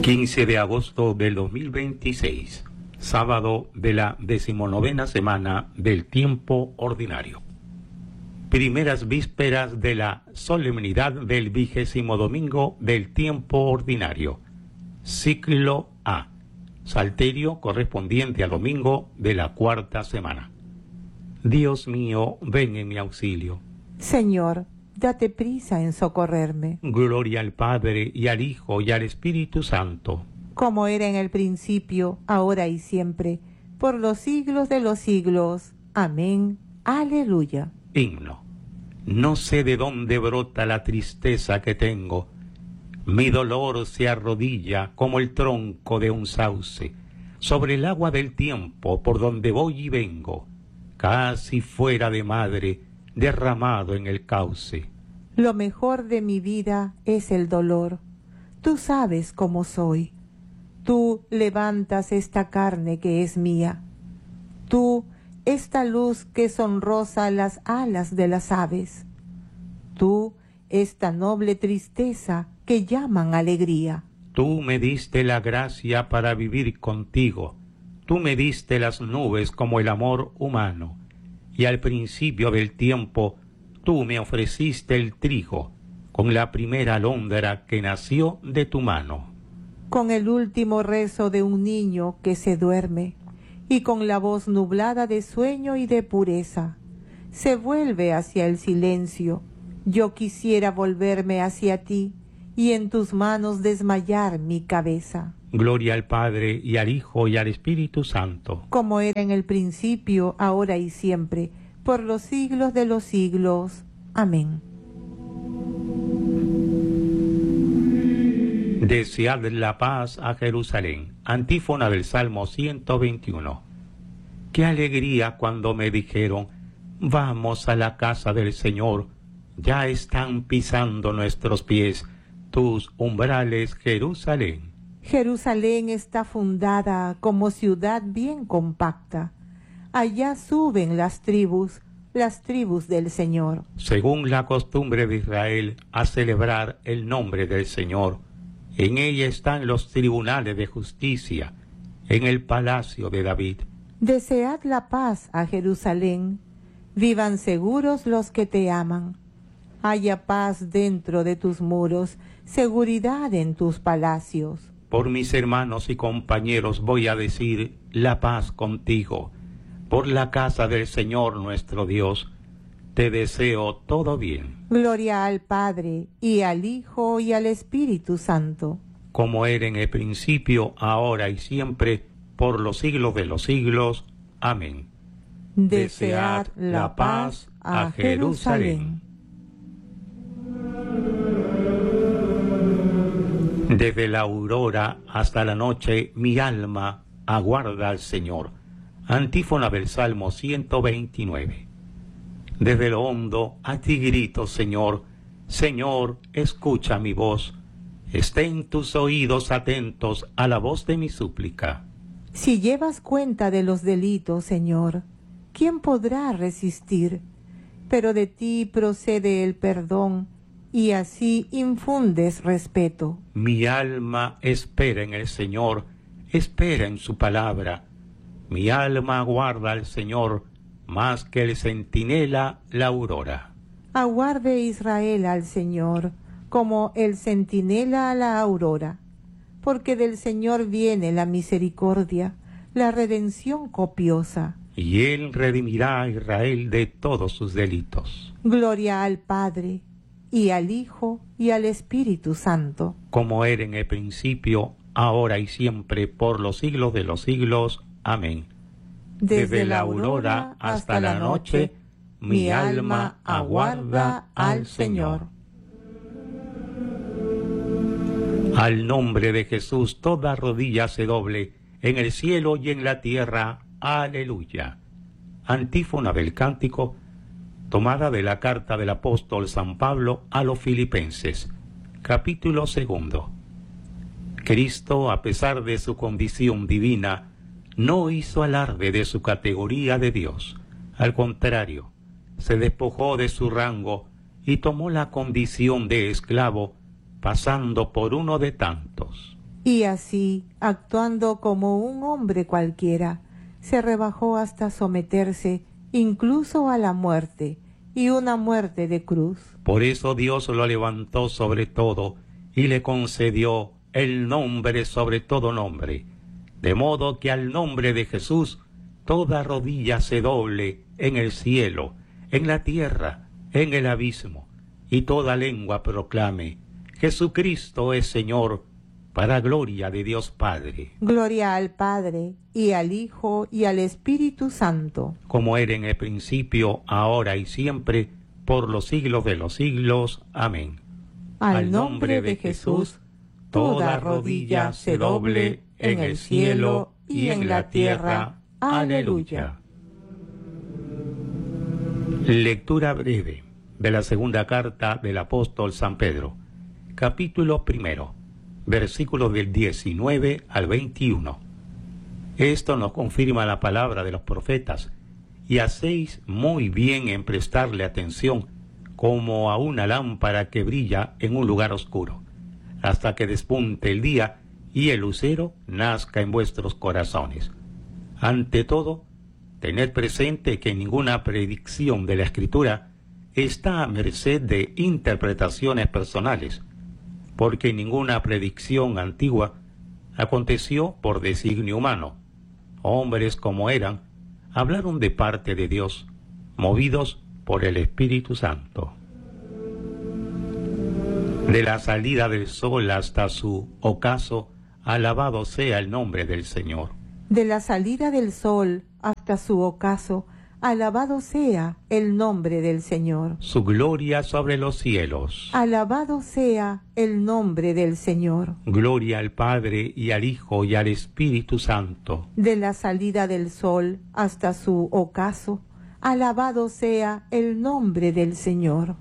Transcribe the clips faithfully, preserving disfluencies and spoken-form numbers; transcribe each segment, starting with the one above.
quince de agosto del dos mil veintiséis, sábado de la decimonovena semana del tiempo ordinario. Primeras vísperas de la solemnidad del vigésimo domingo del tiempo ordinario. Ciclo A. Salterio correspondiente al domingo de la cuarta semana. Dios mío, ven en mi auxilio. Señor, date prisa en socorrerme. Gloria al Padre, y al Hijo, y al Espíritu Santo. Como era en el principio, ahora y siempre, por los siglos de los siglos. Amén. Aleluya. Himno. No sé de dónde brota la tristeza que tengo. Mi dolor se arrodilla como el tronco de un sauce, sobre el agua del tiempo por donde voy y vengo, casi fuera de madre, derramado en el cauce. Lo mejor de mi vida es el dolor. Tú sabes cómo soy. Tú levantas esta carne que es mía. Tú, esta luz que sonrosa las alas de las aves. Tú, esta noble tristeza que llaman alegría. Tú me diste la gracia para vivir contigo. Tú me diste las nubes como el amor humano. Y al principio del tiempo, tú me ofreciste el trigo, con la primera alondra que nació de tu mano. Con el último rezo de un niño que se duerme, y con la voz nublada de sueño y de pureza, se vuelve hacia el silencio. Yo quisiera volverme hacia ti, y en tus manos desmayar mi cabeza. Gloria al Padre, y al Hijo, y al Espíritu Santo. Como era en el principio, ahora y siempre, por los siglos de los siglos. Amén. Desead la paz a Jerusalén. Antífona del Salmo ciento veintiuno. Qué alegría cuando me dijeron, vamos a la casa del Señor. Ya están pisando nuestros pies tus umbrales, Jerusalén. Jerusalén está fundada como ciudad bien compacta. Allá suben las tribus, las tribus del Señor. Según la costumbre de Israel, a celebrar el nombre del Señor. En ella están los tribunales de justicia, en el palacio de David. Desead la paz a Jerusalén. Vivan seguros los que te aman. Haya paz dentro de tus muros, seguridad en tus palacios. Por mis hermanos y compañeros voy a decir la paz contigo. Por la casa del Señor nuestro Dios, te deseo todo bien. Gloria al Padre, y al Hijo, y al Espíritu Santo. Como era en el principio, ahora y siempre, por los siglos de los siglos. Amén. Desead la paz a Jerusalén. Desde la aurora hasta la noche, mi alma aguarda al Señor. Antífona del Salmo ciento veintinueve. Desde lo hondo a ti grito, Señor. Señor, escucha mi voz. Estén tus oídos atentos a la voz de mi súplica. Si llevas cuenta de los delitos, Señor, ¿quién podrá resistir? Pero de ti procede el perdón, y así infundes respeto. Mi alma espera en el Señor, espera en su palabra. Mi alma aguarda al Señor, más que el centinela la aurora. Aguarde Israel al Señor, como el centinela a la aurora. Porque del Señor viene la misericordia, la redención copiosa. Y Él redimirá a Israel de todos sus delitos. Gloria al Padre, y al Hijo, y al Espíritu Santo. Como era en el principio, ahora y siempre, por los siglos de los siglos. Amén. Desde, Desde la aurora hasta la noche, mi alma aguarda al Señor. Al nombre de Jesús toda rodilla se doble, en el cielo y en la tierra. Aleluya. Antífona del cántico, tomada de la carta del apóstol San Pablo a los Filipenses, capítulo segundo. Cristo, a pesar de su condición divina, no hizo alarde de su categoría de Dios. Al contrario, se despojó de su rango y tomó la condición de esclavo, pasando por uno de tantos. Y así, actuando como un hombre cualquiera, se rebajó hasta someterse incluso a la muerte, y una muerte de cruz. Por eso Dios lo levantó sobre todo y le concedió el nombre sobre todo nombre, de modo que al nombre de Jesús toda rodilla se doble en el cielo, en la tierra, en el abismo, y toda lengua proclame: Jesucristo es Señor, para gloria de Dios Padre. Gloria al Padre, y al Hijo, y al Espíritu Santo. Como era en el principio, ahora y siempre, por los siglos de los siglos. Amén. Al nombre de Jesús, toda rodilla se doble en el cielo y en la tierra. Aleluya. Lectura breve de la segunda carta del apóstol San Pedro, capítulo primero, versículos del diecinueve al veintiuno. Esto nos confirma la palabra de los profetas, y hacéis muy bien en prestarle atención, como a una lámpara que brilla en un lugar oscuro, hasta que despunte el día y el lucero nazca en vuestros corazones. Ante todo, tened presente que ninguna predicción de la Escritura está a merced de interpretaciones personales, porque ninguna predicción antigua aconteció por designio humano. Hombres como eran, hablaron de parte de Dios, movidos por el Espíritu Santo. De la salida del sol hasta su ocaso, alabado sea el nombre del Señor. De la salida del sol hasta su ocaso, alabado sea el nombre del Señor. Su gloria sobre los cielos. Alabado sea el nombre del Señor. Gloria al Padre, y al Hijo, y al Espíritu Santo. De la salida del sol hasta su ocaso, alabado sea el nombre del Señor.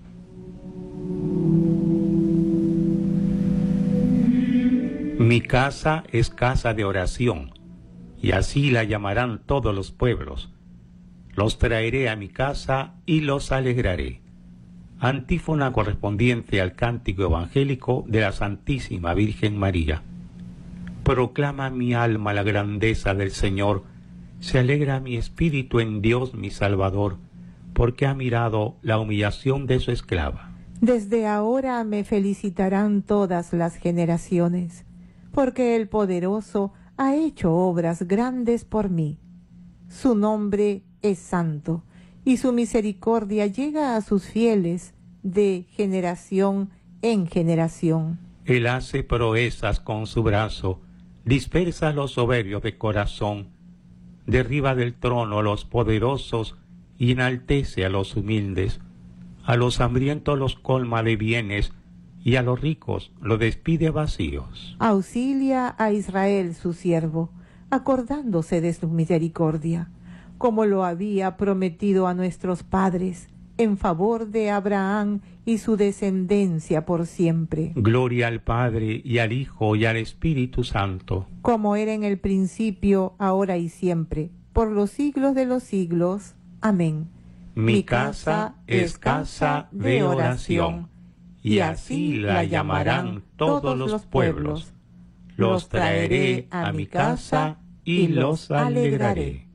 Mi casa es casa de oración, y así la llamarán todos los pueblos. Los traeré a mi casa y los alegraré. Antífona correspondiente al cántico evangélico de la Santísima Virgen María. Proclama mi alma la grandeza del Señor, se alegra mi espíritu en Dios mi Salvador, porque ha mirado la humillación de su esclava. Desde ahora me felicitarán todas las generaciones, porque el Poderoso ha hecho obras grandes por mí. Su nombre es santo, y su misericordia llega a sus fieles de generación en generación. Él hace proezas con su brazo, dispersa a los soberbios de corazón, derriba del trono a los poderosos y enaltece a los humildes. A los hambrientos los colma de bienes, y a los ricos los despide vacíos. Auxilia a Israel su siervo, acordándose de su misericordia, como lo había prometido a nuestros padres, en favor de Abraham y su descendencia por siempre. Gloria al Padre, y al Hijo, y al Espíritu Santo. Como era en el principio, ahora y siempre, por los siglos de los siglos. Amén. Mi, Mi casa es casa de oración, y así la llamarán todos los pueblos. Los traeré a mi casa y los alegraré.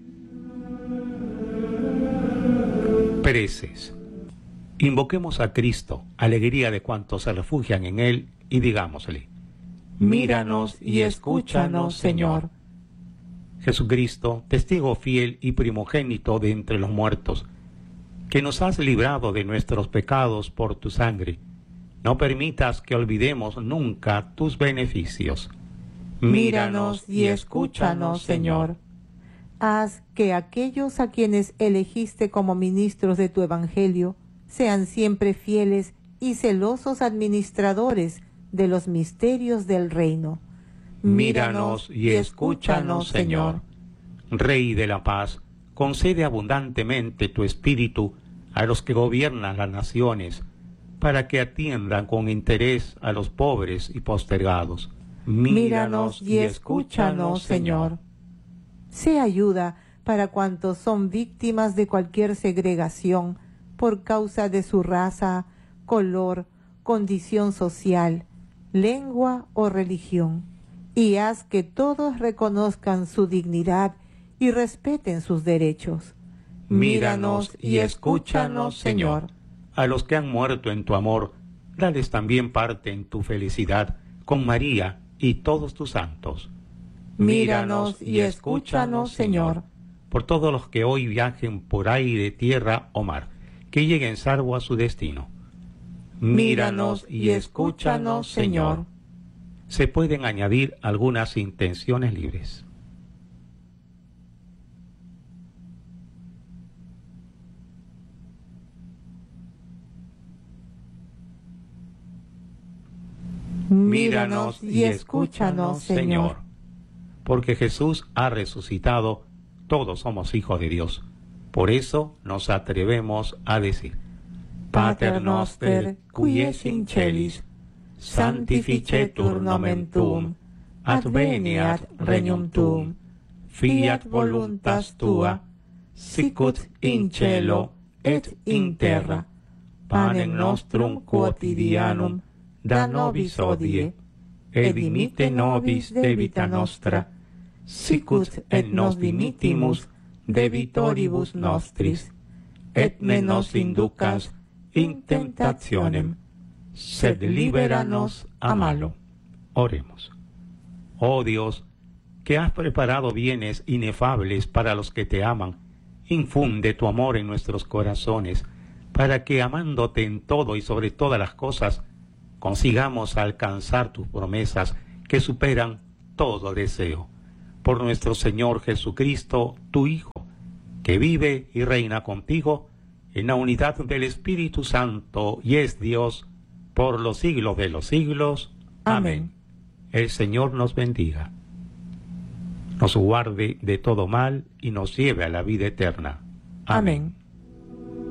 Preces. Invoquemos a Cristo, alegría de cuantos se refugian en Él, y digámosle: míranos y escúchanos, Señor. Jesucristo, testigo fiel y primogénito de entre los muertos, que nos has librado de nuestros pecados por tu sangre, no permitas que olvidemos nunca tus beneficios. Míranos y escúchanos, Señor. Haz que aquellos a quienes elegiste como ministros de tu Evangelio sean siempre fieles y celosos administradores de los misterios del reino. Míranos y escúchanos, Señor. Rey de la paz, concede abundantemente tu espíritu a los que gobiernan las naciones, para que atiendan con interés a los pobres y postergados. Míranos y escúchanos, Señor. Sé ayuda para cuantos son víctimas de cualquier segregación por causa de su raza, color, condición social, lengua o religión, y haz que todos reconozcan su dignidad y respeten sus derechos. Míranos y escúchanos, Señor. A los que han muerto en tu amor, dales también parte en tu felicidad con María y todos tus santos. Míranos y escúchanos, Señor. Por todos los que hoy viajen por aire, tierra o mar, que lleguen salvo a su destino. Míranos y escúchanos, Señor. Se pueden añadir algunas intenciones libres. Míranos y escúchanos, Señor. Porque Jesús ha resucitado, todos somos hijos de Dios. Por eso nos atrevemos a decir: Pater noster, qui es in celis, sanctificetur nomen tuum, adveniat regnum tuum, fiat voluntas tua, sicut in cielo et in terra. Panem nostrum quotidianum da nobis hodie, et dimitte nobis debita nostra, sicut et nos dimittimus debitoribus nostris, et ne nos inducas in tentationem, sed liberanos a malo. Oremos. Oh Dios, que has preparado bienes inefables para los que te aman, infunde tu amor en nuestros corazones, para que, amándote en todo y sobre todas las cosas, consigamos alcanzar tus promesas que superan todo deseo. Por nuestro Señor Jesucristo, tu Hijo, que vive y reina contigo en la unidad del Espíritu Santo y es Dios por los siglos de los siglos. Amén. El Señor nos bendiga, nos guarde de todo mal y nos lleve a la vida eterna. Amén. Amén.